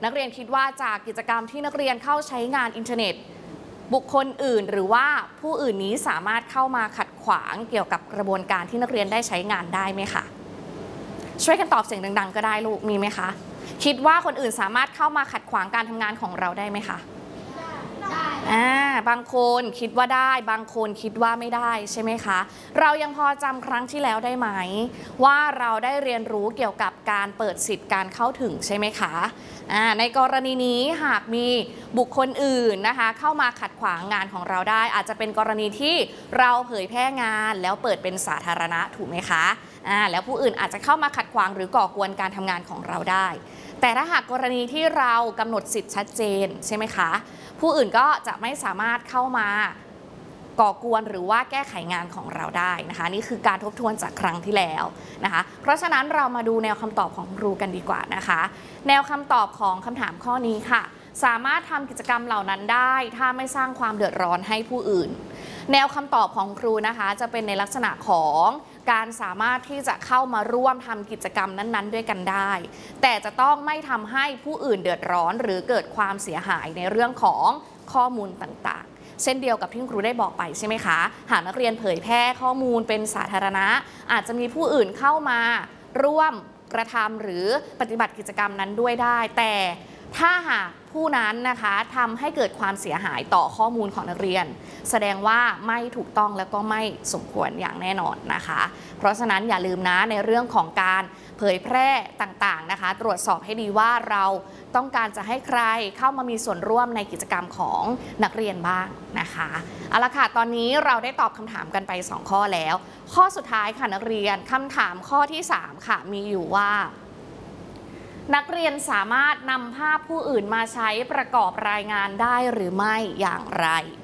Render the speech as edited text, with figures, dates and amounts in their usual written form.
นักเรียนคิดว่าจากกิจกรรมที่นักเรียนเข้าใช้งานอินเทอร์เน็ตบุคคลอื่นหรือว่าผู้อื่นนี้สามารถเข้ามาขัดขวางเกี่ยวกับกระบวนการที่นักเรียนได้ใช้งานได้ไหมคะช่วยกันตอบเสียงดังๆก็ได้ลูกมีไหมคะคิดว่าคนอื่นสามารถเข้ามาขัดขวางการทำงานของเราได้ไหมคะบางคนคิดว่าได้บางคนคิดว่าไม่ได้ใช่ไหมคะเรายังพอจำครั้งที่แล้วได้ไหมว่าเราได้เรียนรู้เกี่ยวกับการเปิดสิทธิ์การเข้าถึงใช่ไหมคะในกรณีนี้หากมีบุคคลอื่นนะคะเข้ามาขัดขวางงานของเราได้อาจจะเป็นกรณีที่เราเผยแพร่งานแล้วเปิดเป็นสาธารณะถูกไหมคะแล้วผู้อื่นอาจจะเข้ามาขัดขวางหรือก่อกวนการทำงานของเราได้แต่ถ้าหากกรณีที่เรากำหนดสิทธิ์ชัดเจนใช่ไหมคะผู้อื่นก็จะไม่สามารถเข้ามาก่อกวนหรือว่าแก้ไขงานของเราได้นะคะนี่คือการทบทวนจากครั้งที่แล้วนะคะเพราะฉะนั้นเรามาดูแนวคำตอบของครูกันดีกว่านะคะแนวคำตอบของคำถามข้อนี้ค่ะสามารถทำกิจกรรมเหล่านั้นได้ถ้าไม่สร้างความเดือดร้อนให้ผู้อื่นแนวคำตอบของครูนะคะจะเป็นในลักษณะของการสามารถที่จะเข้ามาร่วมทำกิจกรรมนั้นๆด้วยกันได้แต่จะต้องไม่ทำให้ผู้อื่นเดือดร้อนหรือเกิดความเสียหายในเรื่องของข้อมูลต่างๆเช่นเดียวกับที่ครูได้บอกไปใช่ไหมคะหากนักเรียนเผยแพร่ข้อมูลเป็นสาธารณะอาจจะมีผู้อื่นเข้ามาร่วมกระทำหรือปฏิบัติกิจกรรมนั้นด้วยได้แต่ถ้าหากผู้นั้นนะคะทำให้เกิดความเสียหายต่อข้อมูลของนักเรียนแสดงว่าไม่ถูกต้องและก็ไม่สมควรอย่างแน่นอนนะคะเพราะฉะนั้นอย่าลืมนะในเรื่องของการเผยแพร่ต่างๆนะคะตรวจสอบให้ดีว่าเราต้องการจะให้ใครเข้ามามีส่วนร่วมในกิจกรรมของนักเรียนบ้างนะคะเอาละค่ะตอนนี้เราได้ตอบคำถามกันไป2ข้อแล้วข้อสุดท้ายค่ะนักเรียนคำถามข้อที่3ค่ะมีอยู่ว่านักเรียนสามารถนำภาพผู้อื่นมาใช้ประกอบรายงานได้หรือไม่อย่างไร